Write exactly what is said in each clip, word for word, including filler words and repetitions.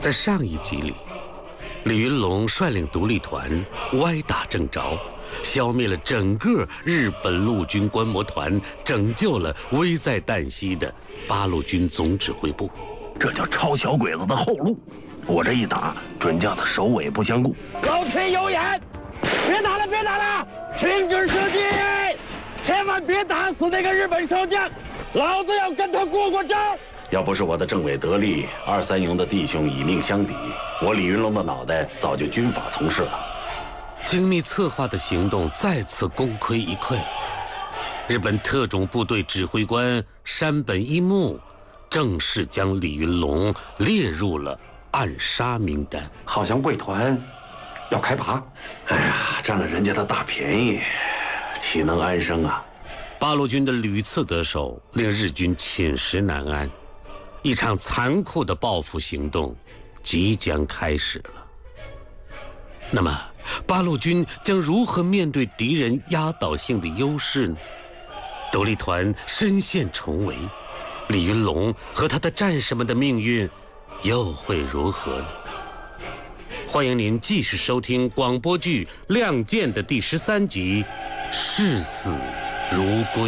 在上一集里，李云龙率领独立团歪打正着，消灭了整个日本陆军观摩团，拯救了危在旦夕的八路军总指挥部。 这叫抄小鬼子的后路。我这一打，准叫他首尾不相顾。 老天有眼，别打了，别打了，停止射击，千万别打死那个日本少将，老子要跟他过过招。 要不是我的政委得力，二三营的弟兄以命相抵，我李云龙的脑袋早就军法从事了。 精密策划的行动再次功亏一篑，日本特种部队指挥官山本一木正式将李云龙列入了暗杀名单。 好像贵团要开拔，哎呀，占了人家的大便宜，岂能安生啊？ 八路军的屡次得手，令日军寝食难安。一场残酷的报复行动即将开始了。那么，八路军将如何面对敌人压倒性的优势呢？独立团身陷重围，李云龙和他的战士们的命运又会如何呢？欢迎您继续收听广播剧《亮剑》的第十三集《视死如归》。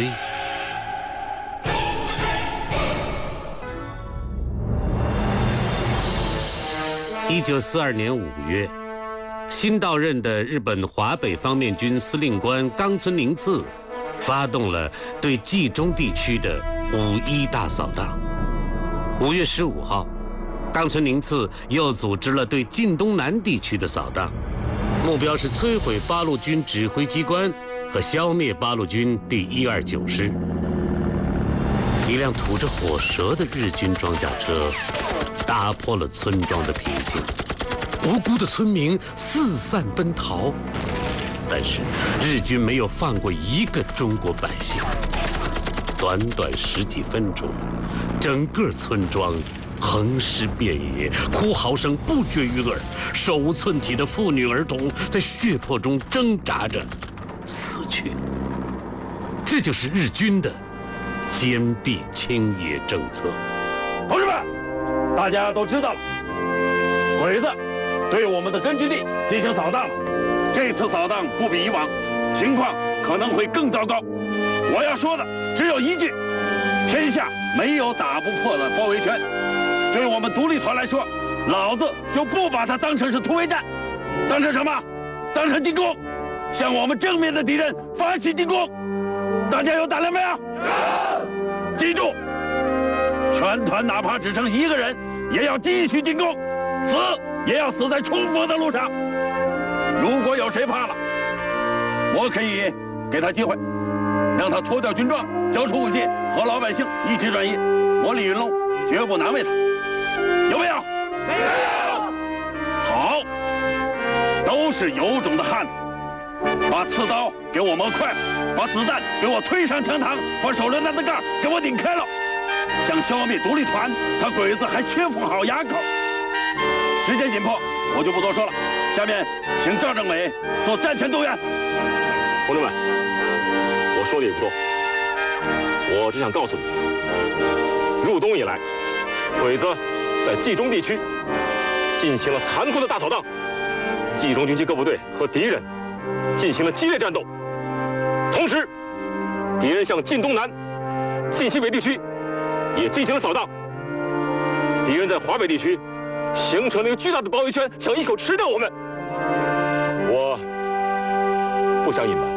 一九四二年五月，新到任的日本华北方面军司令官冈村宁次发动了对冀中地区的五一大扫荡。五月十五号，冈村宁次又组织了对晋东南地区的扫荡，目标是摧毁八路军指挥机关和消灭八路军第一二九师。一辆吐着火舌的日军装甲车打破了村庄的平静，无辜的村民四散奔逃，但是日军没有放过一个中国百姓。短短十几分钟，整个村庄横尸遍野，哭嚎声不绝于耳，手无寸铁的妇女儿童在血泊中挣扎着死去。这就是日军的坚壁清野政策。 同志们，大家都知道了，鬼子对我们的根据地进行扫荡了。这次扫荡不比以往，情况可能会更糟糕。我要说的只有一句：天下没有打不破的包围圈。对我们独立团来说，老子就不把它当成是突围战，当成什么？当成进攻，向我们正面的敌人发起进攻。大家有胆量没有？有！记住，全团哪怕只剩一个人，也要继续进攻，死也要死在冲锋的路上。如果有谁怕了，我可以给他机会，让他脱掉军装，交出武器，和老百姓一起转移。我李云龙绝不难为他。有没有？没有。好，都是有种的汉子。把刺刀给我磨快，把子弹给我推上枪膛，把手榴弹的盖给我拧开了。想消灭独立团，他鬼子还缺副好牙口。时间紧迫，我就不多说了。下面请赵政委做战前动员。 同志们，我说的也不多，我只想告诉你，入冬以来，鬼子在冀中地区进行了残酷的大扫荡，冀中军区各部队和敌人进行了激烈战斗。同时，敌人向晋东南、晋西北地区也进行了扫荡。敌人在华北地区形成了一个巨大的包围圈，想一口吃掉我们。我不想隐瞒，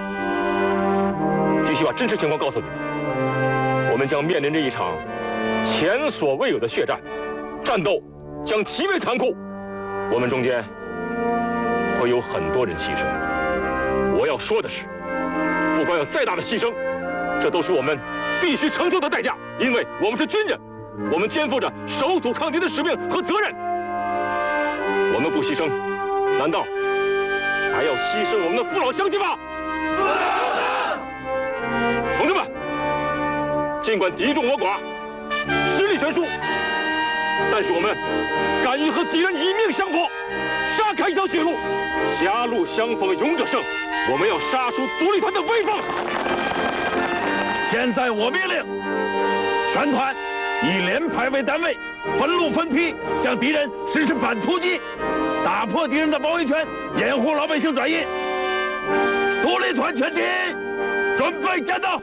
必须把真实情况告诉你们。我们将面临着一场前所未有的血战，战斗将极为残酷，我们中间会有很多人牺牲。我要说的是，不管有再大的牺牲，这都是我们必须承受的代价，因为我们是军人，我们肩负着守土抗敌的使命和责任。我们不牺牲，难道还要牺牲我们的父老乡亲吗？同志们，尽管敌众我寡，实力悬殊，但是我们敢于和敌人以命相搏，杀开一条血路，狭路相逢勇者胜。我们要杀出独立团的威风。 现在我命令，全团以连排为单位， 分路分批向敌人实施反突击，打破敌人的包围圈，掩护老百姓转移。独立团全体准备战斗。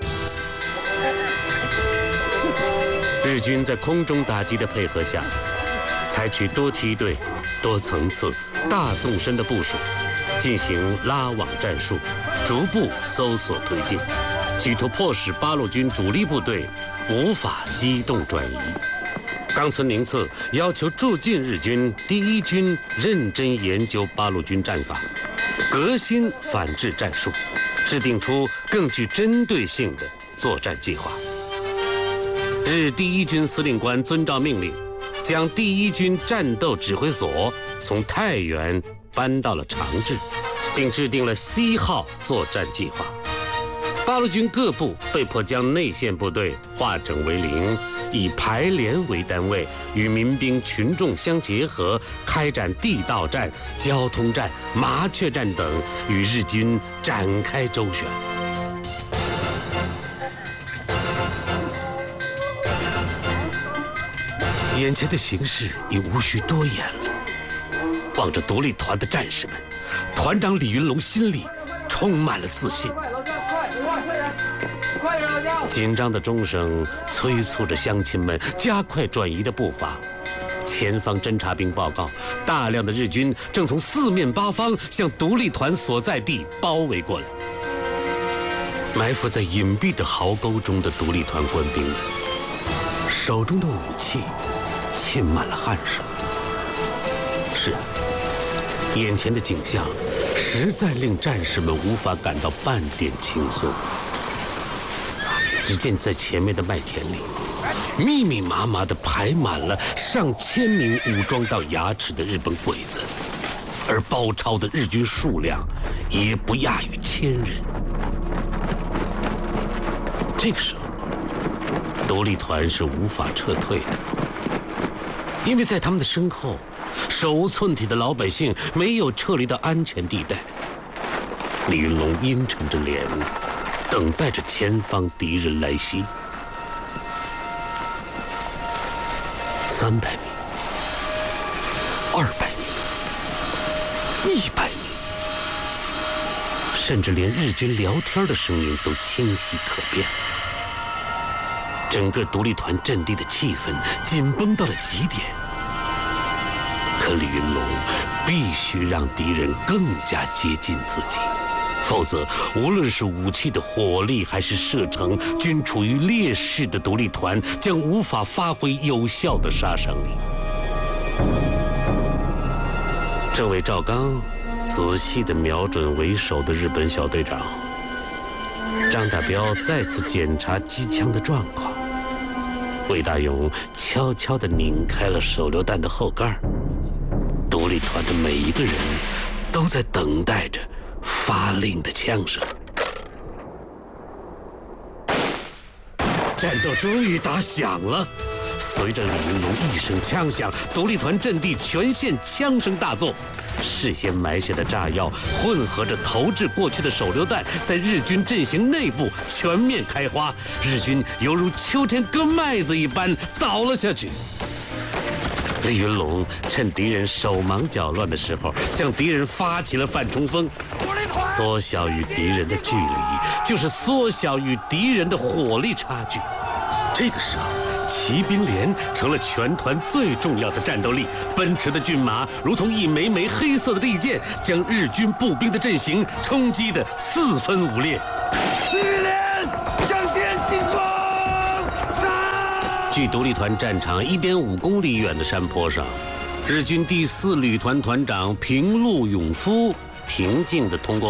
日军在空中打击的配合下，采取多梯队、多层次、大纵深的部署，进行拉网战术，逐步搜索推进，企图迫使八路军主力部队无法机动转移。冈村宁次要求驻进日军第一军认真研究八路军战法，革新反制战术，制定出更具针对性的作战计划。日第一军司令官遵照命令，将第一军战斗指挥所从太原搬到了长治，并制定了 C 号作战计划。八路军各部被迫将内线部队化整为零，以排连为单位，与民兵群众相结合，开展地道战、交通战、麻雀战等，与日军展开周旋。眼前的形势已无需多言了。望着独立团的战士们，团长李云龙心里充满了自信。紧张的钟声催促着乡亲们加快转移的步伐。前方侦察兵报告，大量的日军正从四面八方向独立团所在地包围过来。埋伏在隐蔽的壕沟中的独立团官兵们，手中的武器浸满了汗水。是啊，眼前的景象实在令战士们无法感到半点轻松。只见在前面的麦田里，密密麻麻地排满了上千名武装到牙齿的日本鬼子，而包抄的日军数量也不亚于千人。这个时候，独立团是无法撤退的，因为在他们的身后，手无寸铁的老百姓没有撤离到安全地带。李云龙阴沉着脸，等待着前方敌人来袭。三百米，二百米，一百米，甚至连日军聊天的声音都清晰可辨。整个独立团阵地的气氛紧绷到了极点。可李云龙必须让敌人更加接近自己，否则无论是武器的火力还是射程，均处于劣势的独立团将无法发挥有效的杀伤力。这位赵刚仔细地瞄准为首的日本小队长张大彪，再次检查机枪的状况。魏大勇悄悄地拧开了手榴弹的后盖，独立团的每一个人都在等待着发令的枪声。战斗终于打响了，随着李云龙一声枪响，独立团阵地全线枪声大作。事先埋下的炸药混合着投掷过去的手榴弹，在日军阵型内部全面开花，日军犹如秋天割麦子一般倒了下去。李云龙趁敌人手忙脚乱的时候，向敌人发起了反冲锋。缩小与敌人的距离，就是缩小与敌人的火力差距。这个时候，骑兵连成了全团最重要的战斗力，奔驰的骏马如同一枚枚黑色的利箭，将日军步兵的阵型冲击得四分五裂。 第一连向前进攻！杀！ 距独立团战场一点五公里远的山坡上，日军第四旅团团长平路勇夫平静地通过